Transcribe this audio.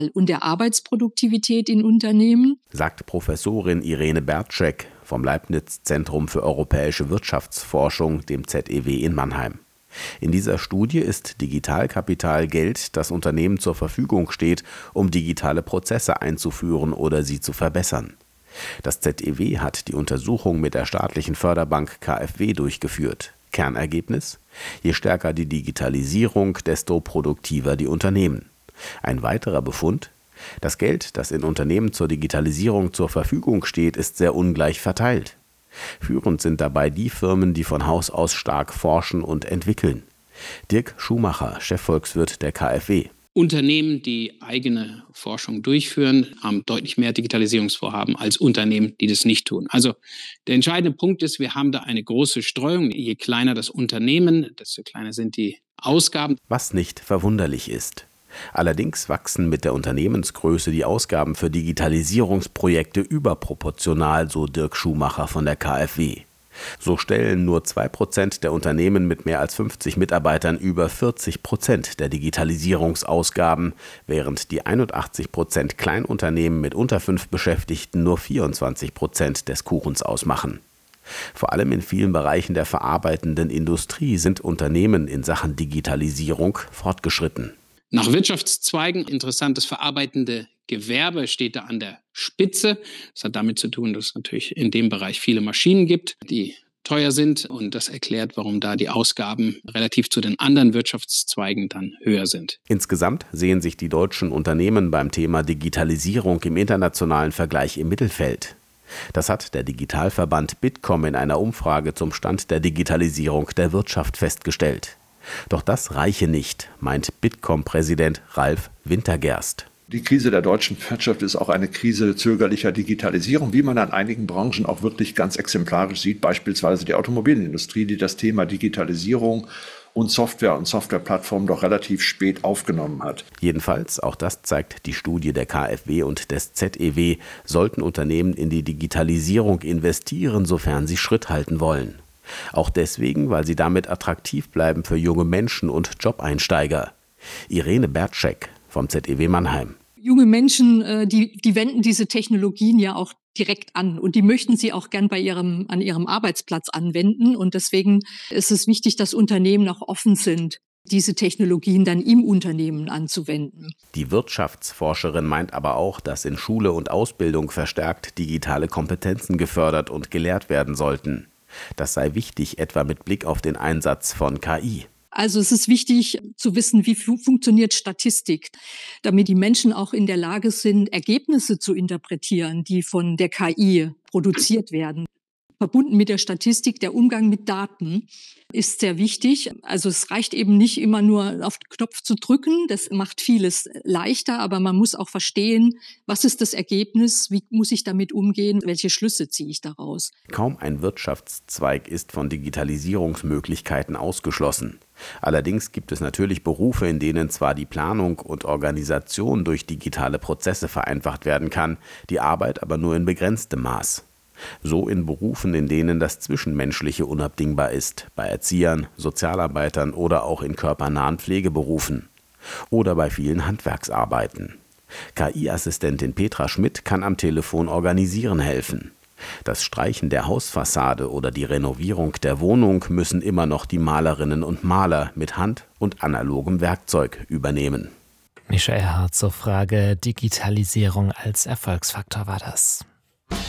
und der Arbeitsproduktivität in Unternehmen, sagt Professorin Irene Bertschek vom Leibniz-Zentrum für europäische Wirtschaftsforschung, dem ZEW in Mannheim. In dieser Studie ist Digitalkapital Geld, das Unternehmen zur Verfügung steht, um digitale Prozesse einzuführen oder sie zu verbessern. Das ZEW hat die Untersuchung mit der staatlichen Förderbank KfW durchgeführt. Kernergebnis: Je stärker die Digitalisierung, desto produktiver die Unternehmen. Ein weiterer Befund: Das Geld, das in Unternehmen zur Digitalisierung zur Verfügung steht, ist sehr ungleich verteilt. Führend sind dabei die Firmen, die von Haus aus stark forschen und entwickeln. Dirk Schumacher, Chefvolkswirt der KfW. Unternehmen, die eigene Forschung durchführen, haben deutlich mehr Digitalisierungsvorhaben als Unternehmen, die das nicht tun. Also der entscheidende Punkt ist, wir haben da eine große Streuung. Je kleiner das Unternehmen, desto kleiner sind die Ausgaben. Was nicht verwunderlich ist. Allerdings wachsen mit der Unternehmensgröße die Ausgaben für Digitalisierungsprojekte überproportional, so Dirk Schumacher von der KfW. So stellen nur 2% der Unternehmen mit mehr als 50 Mitarbeitern über 40% der Digitalisierungsausgaben, während die 81% Kleinunternehmen mit unter 5 Beschäftigten nur 24% des Kuchens ausmachen. Vor allem in vielen Bereichen der verarbeitenden Industrie sind Unternehmen in Sachen Digitalisierung fortgeschritten. Nach Wirtschaftszweigen interessantes verarbeitende Gewerbe steht da an der Spitze. Das hat damit zu tun, dass es natürlich in dem Bereich viele Maschinen gibt, die teuer sind. Und das erklärt, warum da die Ausgaben relativ zu den anderen Wirtschaftszweigen dann höher sind. Insgesamt sehen sich die deutschen Unternehmen beim Thema Digitalisierung im internationalen Vergleich im Mittelfeld. Das hat der Digitalverband Bitkom in einer Umfrage zum Stand der Digitalisierung der Wirtschaft festgestellt. Doch das reiche nicht, meint Bitkom-Präsident Ralf Wintergerst. Die Krise der deutschen Wirtschaft ist auch eine Krise zögerlicher Digitalisierung, wie man an einigen Branchen auch wirklich ganz exemplarisch sieht, beispielsweise die Automobilindustrie, die das Thema Digitalisierung und Softwareplattformen doch relativ spät aufgenommen hat. Jedenfalls, auch das zeigt die Studie der KfW und des ZEW, sollten Unternehmen in die Digitalisierung investieren, sofern sie Schritt halten wollen. Auch deswegen, weil sie damit attraktiv bleiben für junge Menschen und Jobeinsteiger. Irene Bertschek vom ZEW Mannheim. Junge Menschen, die wenden diese Technologien ja auch direkt an und die möchten sie auch gern an ihrem Arbeitsplatz anwenden. Und deswegen ist es wichtig, dass Unternehmen auch offen sind, diese Technologien dann im Unternehmen anzuwenden. Die Wirtschaftsforscherin meint aber auch, dass in Schule und Ausbildung verstärkt digitale Kompetenzen gefördert und gelehrt werden sollten. Das sei wichtig, etwa mit Blick auf den Einsatz von KI. Also es ist wichtig zu wissen, wie funktioniert Statistik, damit die Menschen auch in der Lage sind, Ergebnisse zu interpretieren, die von der KI produziert werden. Verbunden mit der Statistik, der Umgang mit Daten ist sehr wichtig. Also es reicht eben nicht immer nur auf den Knopf zu drücken, das macht vieles leichter, aber man muss auch verstehen, was ist das Ergebnis, wie muss ich damit umgehen, welche Schlüsse ziehe ich daraus. Kaum ein Wirtschaftszweig ist von Digitalisierungsmöglichkeiten ausgeschlossen. Allerdings gibt es natürlich Berufe, in denen zwar die Planung und Organisation durch digitale Prozesse vereinfacht werden kann, die Arbeit aber nur in begrenztem Maß. So in Berufen, in denen das Zwischenmenschliche unabdingbar ist, bei Erziehern, Sozialarbeitern oder auch in körpernahen Pflegeberufen. Oder bei vielen Handwerksarbeiten. KI-Assistentin Petra Schmidt kann am Telefon organisieren helfen. Das Streichen der Hausfassade oder die Renovierung der Wohnung müssen immer noch die Malerinnen und Maler mit Hand und analogem Werkzeug übernehmen. Michael Hart zur Frage Digitalisierung als Erfolgsfaktor war das.